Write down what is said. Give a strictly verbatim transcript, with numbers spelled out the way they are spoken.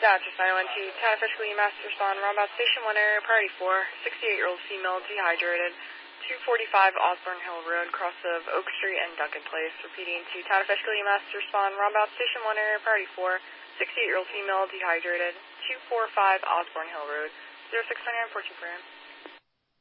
Dodgers nine one two, town official E M S respond, roundabout station one area, priority four, sixty-eight-year-old female dehydrated, two forty-five Osborne Hill Road, cross of Oak Street and Duncan Place. Repeating to town official E M S respond, roundabout station one area, priority four, sixty-eight-year-old female dehydrated, two forty-five Osborne Hill Road, zero six nine nine four two program.